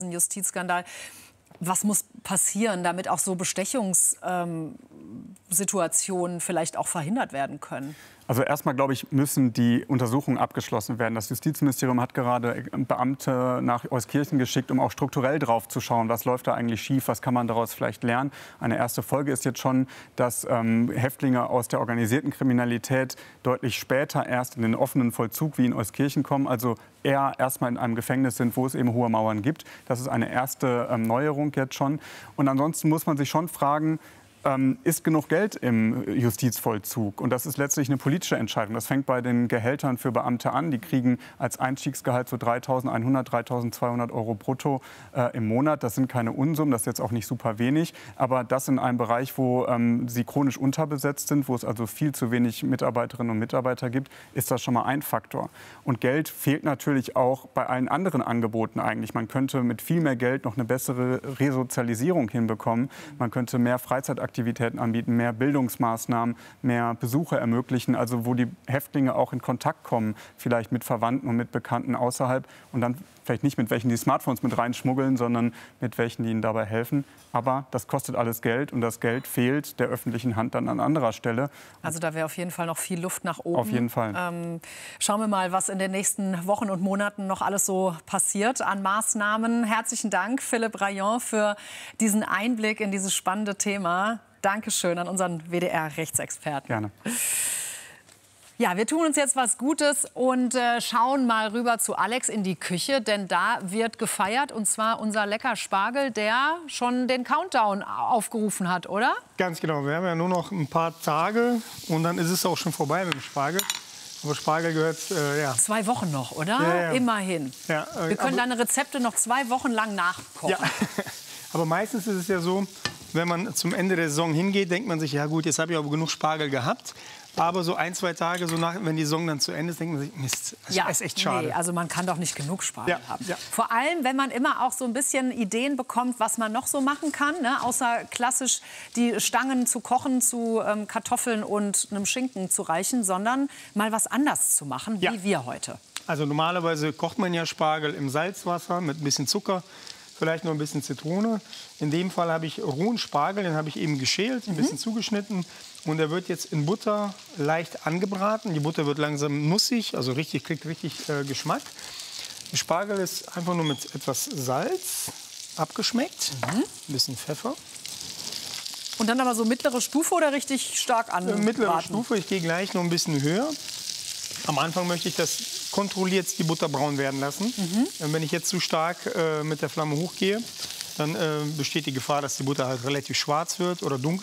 Justizskandal. Was muss passieren, damit auch so Bestechungssituationen vielleicht auch verhindert werden können? Also erstmal, glaube ich, müssen die Untersuchungen abgeschlossen werden. Das Justizministerium hat gerade Beamte nach Euskirchen geschickt, um auch strukturell drauf zu schauen, was läuft da eigentlich schief, was kann man daraus vielleicht lernen. Eine erste Folge ist jetzt schon, dass Häftlinge aus der organisierten Kriminalität deutlich später erst in den offenen Vollzug wie in Euskirchen kommen, also eher erstmal in einem Gefängnis sind, wo es eben hohe Mauern gibt. Das ist eine erste Neuerung jetzt schon. Und ansonsten muss man sich schon fragen, ist genug Geld im Justizvollzug? Und das ist letztlich eine politische Entscheidung. Das fängt bei den Gehältern für Beamte an. Die kriegen als Einstiegsgehalt so 3.100, 3.200 € brutto im Monat. Das sind keine Unsummen, das ist jetzt auch nicht super wenig. Aber das in einem Bereich, wo sie chronisch unterbesetzt sind, wo es also viel zu wenig Mitarbeiterinnen und Mitarbeiter gibt, ist das schon mal ein Faktor. Und Geld fehlt natürlich auch bei allen anderen Angeboten eigentlich. Man könnte mit viel mehr Geld noch eine bessere Resozialisierung hinbekommen. Man könnte mehr Freizeitaktivitäten anbieten, mehr Bildungsmaßnahmen, mehr Besuche ermöglichen, also wo die Häftlinge auch in Kontakt kommen, vielleicht mit Verwandten und mit Bekannten außerhalb und dann vielleicht nicht mit welchen die Smartphones mit reinschmuggeln, sondern mit welchen, die ihnen dabei helfen. Aber das kostet alles Geld und das Geld fehlt der öffentlichen Hand dann an anderer Stelle. Also da wäre auf jeden Fall noch viel Luft nach oben. Auf jeden Fall. Schauen wir mal, was in den nächsten Wochen und Monaten noch alles so passiert an Maßnahmen. Herzlichen Dank, Philippe Rayon, für diesen Einblick in dieses spannende Thema. Dankeschön an unseren WDR-Rechtsexperten. Gerne. Ja, wir tun uns jetzt was Gutes und schauen mal rüber zu Alex in die Küche, denn da wird gefeiert, und zwar unser lecker Spargel, der schon den Countdown aufgerufen hat, oder? Ganz genau, wir haben ja nur noch ein paar Tage und dann ist es auch schon vorbei mit dem Spargel. Aber Spargel gehört, ja. 2 Wochen noch, oder? Ja, ja. Immerhin. Ja, wir können deine Rezepte noch 2 Wochen lang nachkochen. Ja. Aber meistens ist es ja so, wenn man zum Ende der Saison hingeht, denkt man sich, ja gut, jetzt habe ich aber genug Spargel gehabt. Aber so 1, 2 Tage, so nach, wenn die Saison dann zu Ende ist, denkt man sich, Mist, das ist echt schade. Nee, also man kann doch nicht genug Spargel haben. Ja. Vor allem, wenn man immer auch so ein bisschen Ideen bekommt, was man noch so machen kann, ne? Außer klassisch die Stangen zu kochen, zu Kartoffeln und einem Schinken zu reichen, sondern mal was anders zu machen, wie wir heute. Also normalerweise kocht man ja Spargel im Salzwasser mit ein bisschen Zucker, vielleicht noch ein bisschen Zitrone. In dem Fall habe ich rohen Spargel, den habe ich eben geschält, ein bisschen zugeschnitten. Und der wird jetzt in Butter leicht angebraten. Die Butter wird langsam nussig, also kriegt richtig Geschmack. Der Spargel ist einfach nur mit etwas Salz abgeschmeckt, ein bisschen Pfeffer. Und dann aber so mittlere Stufe oder richtig stark anbraten? Mittlere Stufe, ich gehe gleich noch ein bisschen höher. Am Anfang möchte ich das kontrolliert die Butter braun werden lassen. Wenn ich jetzt zu stark mit der Flamme hochgehe, dann besteht die Gefahr, dass die Butter halt relativ schwarz wird oder dunkel.